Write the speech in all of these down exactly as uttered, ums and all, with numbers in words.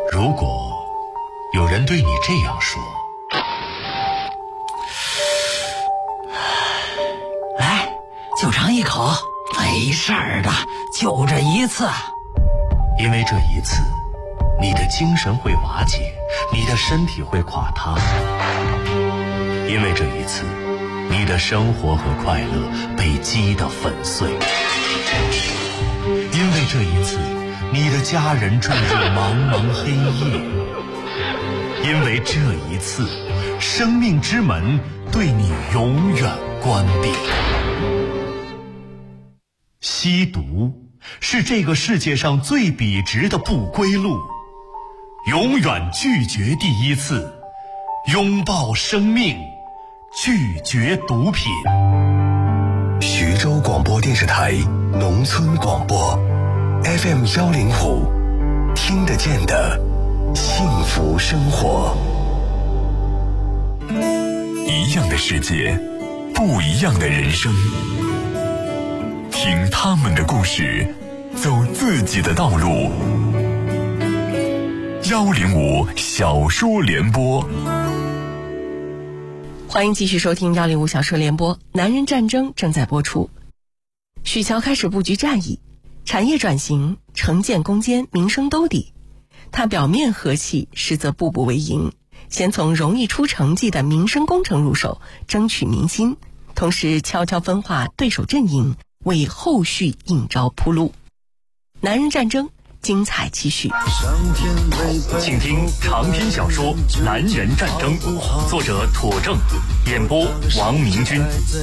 如果有人对你这样说， 来，就尝一口，没事儿的，就这一次。 因为这一次，你的精神会瓦解，你的身体会垮塌。因为这一次，你的生活和快乐被击得粉碎。因为这一次，你的家人坠入茫茫黑夜。因为这一次，生命之门对你永远关闭。吸毒是这个世界上最笔直的不归路，永远拒绝第一次，拥抱生命，拒绝毒品。 徐州广播电视台农村广播 F M 幺零五，听得见的幸福生活。一样的世界，不一样的人生，听他们的故事，走自己的道路。幺零五小说联播， 欢迎继续收听幺零五小说联播。男人战争正在播出。许桥开始布局战役，产业转型，城建攻坚，民生兜底。他表面和气，实则步步为营，先从容易出成绩的民生工程入手，争取民心，同时悄悄分化对手阵营，为后续应招铺路。男人战争精彩继续。 请听长篇小说《男人战争》，作者妥正，演播王明君。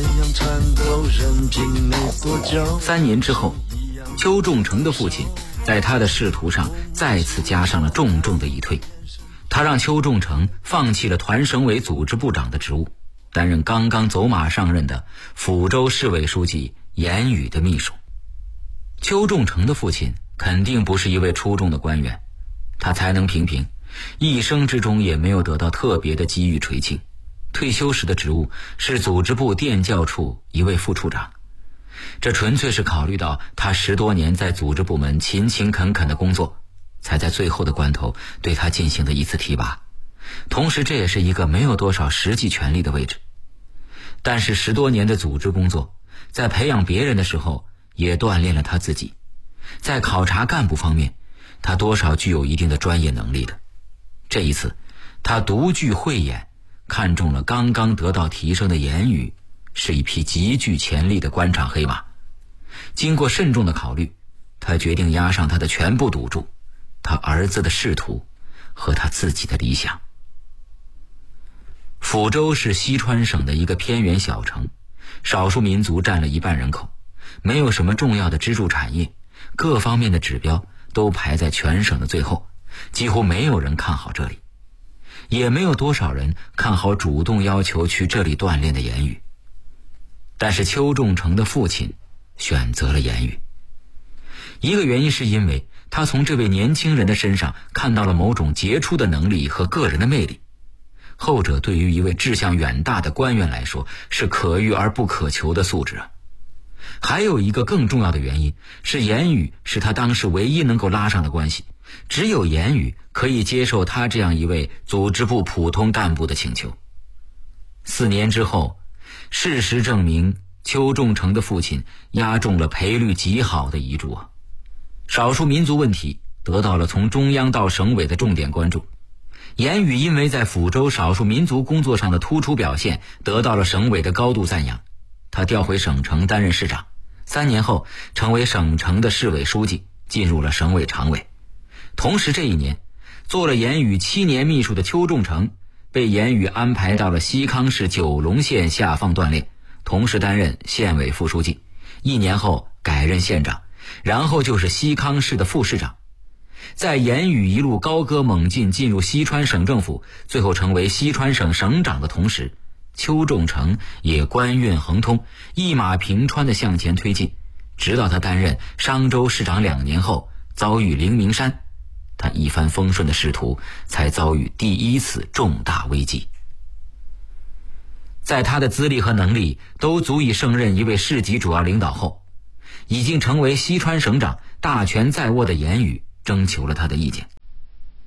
三年之后，邱仲成的父亲在他的仕途上再次加上了重重的一推。他让邱仲成放弃了团省委组织部长的职务，担任刚刚走马上任的抚州市委书记严宇的秘书。邱仲成的父亲肯定不是一位出众的官员，他才能平平，一生之中也没有得到特别的机遇垂青。退休时的职务是组织部电教处一位副处长，这纯粹是考虑到他十多年在组织部门勤勤恳恳的工作，才在最后的关头对他进行的一次提拔。同时这也是一个没有多少实际权力的位置。但是十多年的组织工作，在培养别人的时候也锻炼了他自己。在考察干部方面，他多少具有一定的专业能力的。这一次他独具慧眼，看中了刚刚得到提升的严宇，是一匹极具潜力的官场黑马。经过慎重的考虑，他决定押上他的全部赌注，他儿子的仕途和他自己的理想。抚州是西川省的一个偏远小城，少数民族占了一半人口，没有什么重要的支柱产业，各方面的指标都排在全省的最后，几乎没有人看好这里，也没有多少人看好主动要求去这里锻炼的严宇。但是邱仲成的父亲选择了严宇，一个原因是因为他从这位年轻人的身上看到了某种杰出的能力和个人的魅力，后者对于一位志向远大的官员来说是可遇而不可求的素质啊。还有一个更重要的原因是严宇是他当时唯一能够拉上的关系，只有严宇可以接受他这样一位组织部普通干部的请求。四年之后，事实证明邱仲成的父亲押中了赔率极好的遗嘱啊。少数民族问题得到了从中央到省委的重点关注，严宇因为在抚州少数民族工作上的突出表现得到了省委的高度赞扬，他调回省城担任市长，三年后成为省城的市委书记，进入了省委常委。同时这一年，做了严宇七年秘书的邱仲成被严宇安排到了西康市九龙县下放锻炼，同时担任县委副书记，一年后改任县长，然后就是西康市的副市长。在严宇一路高歌猛进进入西川省政府，最后成为西川省省长的同时，邱仲成也官运亨通，一马平川地向前推进，直到他担任商州市长两年后遭遇灵明山，他一帆风顺的仕途才遭遇第一次重大危机。在他的资历和能力都足以胜任一位市级主要领导后，已经成为西川省长大权在握的严宇征求了他的意见。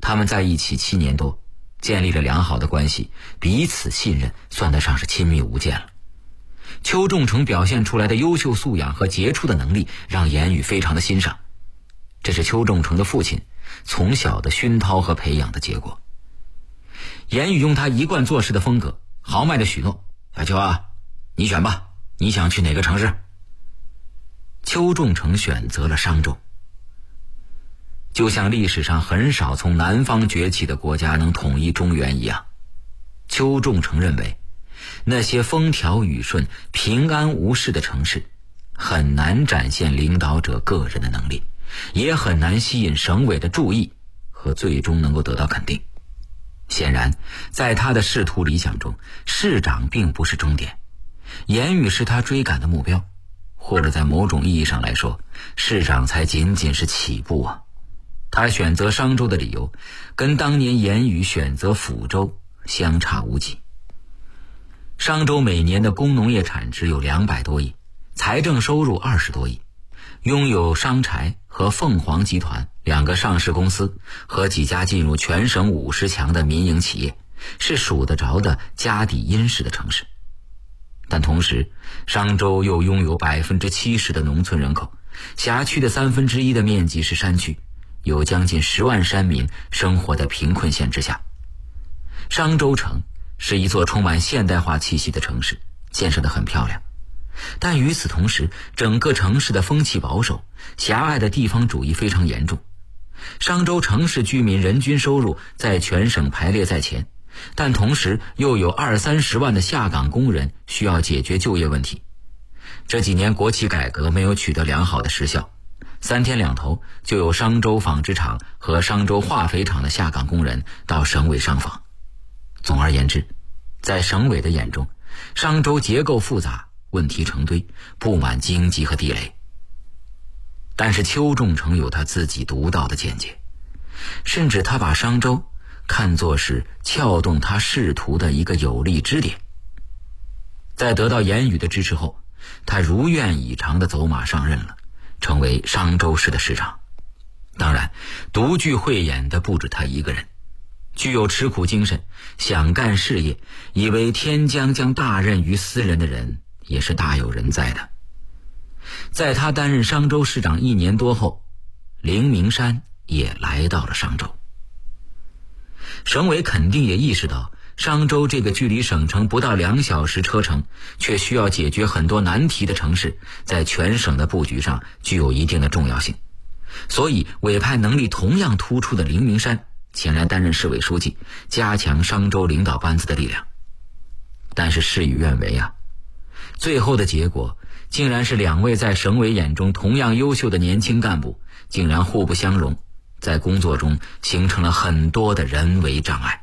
他们在一起七年多，建立了良好的关系，彼此信任，算得上是亲密无间了。邱仲成表现出来的优秀素养和杰出的能力让严宇非常的欣赏，这是邱仲成的父亲从小的熏陶和培养的结果。严宇用他一贯做事的风格豪迈的许诺：小邱啊，你选吧，你想去哪个城市？邱仲成选择了商周。就像历史上很少从南方崛起的国家能统一中原一样，邱仲成认为那些风调雨顺平安无事的城市很难展现领导者个人的能力，也很难吸引省委的注意和最终能够得到肯定。显然在他的仕途理想中，市长并不是终点，严宇是他追赶的目标，或者在某种意义上来说，市长才仅仅是起步啊。他选择商周的理由跟当年严宇选择抚州相差无几。商周每年的工农业产值有两百多亿，财政收入二十多亿，拥有商柴和凤凰集团两个上市公司和几家进入全省五十强的民营企业，是数得着的家底殷实的城市。但同时，商周又拥有百分之七十的农村人口，辖区的三分之一的面积是山区，有将近十万山民生活在贫困线之下。商周城是一座充满现代化气息的城市，建设得很漂亮，但与此同时，整个城市的风气保守，狭隘的地方主义非常严重。商周城市居民人均收入在全省排列在前，但同时又有二三十万的下岗工人需要解决就业问题。这几年国企改革没有取得良好的实效，三天两头就有商周纺织厂和商周化肥厂的下岗工人到省委上访。总而言之，在省委的眼中，商周结构复杂，问题成堆，布满荆棘和地雷。但是邱仲成有他自己独到的见解，甚至他把商周看作是撬动他仕途的一个有力支点。在得到严宇的支持后，他如愿以偿地走马上任了，成为商周市的市长。当然，独具慧眼的不止他一个人，具有吃苦精神，想干事业，以为天将将大任于斯人的人也是大有人在的。在他担任商周市长一年多后，凌明山也来到了商周。省委肯定也意识到商周这个距离省城不到两小时车程，却需要解决很多难题的城市，在全省的布局上具有一定的重要性，所以委派能力同样突出的凌明山前来担任市委书记，加强商周领导班子的力量。但是事与愿违啊，最后的结果竟然是两位在省委眼中同样优秀的年轻干部竟然互不相容，在工作中形成了很多的人为障碍。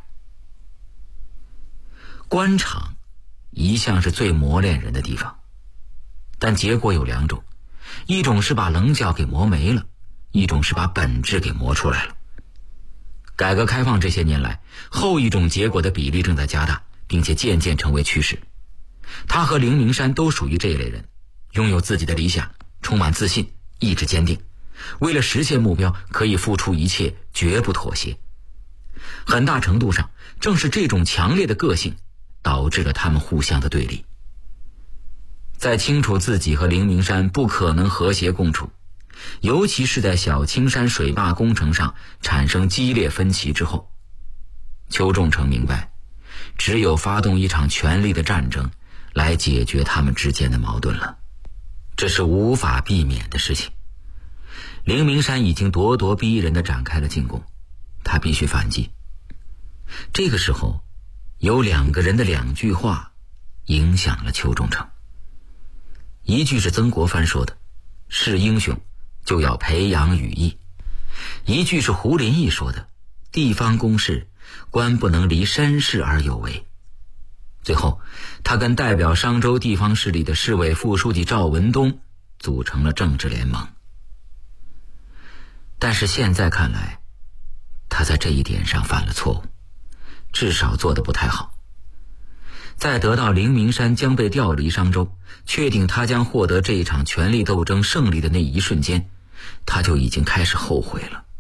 官场一向是最磨练人的地方，但结果有两种，一种是把棱角给磨没了，一种是把本质给磨出来了。改革开放这些年来，后一种结果的比例正在加大，并且渐渐成为趋势。他和凌明山都属于这一类人，拥有自己的理想，充满自信，意志坚定，为了实现目标可以付出一切，绝不妥协。很大程度上，正是这种强烈的个性导致了他们互相的对立。在清楚自己和凌明山不可能和谐共处，尤其是在小青山水坝工程上产生激烈分歧之后，邱仲成明白，只有发动一场权力的战争来解决他们之间的矛盾了，这是无法避免的事情。凌明山已经咄咄逼人地展开了进攻，他必须反击。这个时候，有两个人的两句话影响了邱仲成。一句是曾国藩说的，是英雄就要培养羽翼；一句是胡林翼说的，地方公事官不能离身事而有为。最后，他跟代表商周地方势力的市委副书记赵文东组成了政治联盟。但是现在看来，他在这一点上犯了错误，至少做得不太好。在得到凌明山将被调离商周，确定他将获得这一场权力斗争胜利的那一瞬间，他就已经开始后悔了。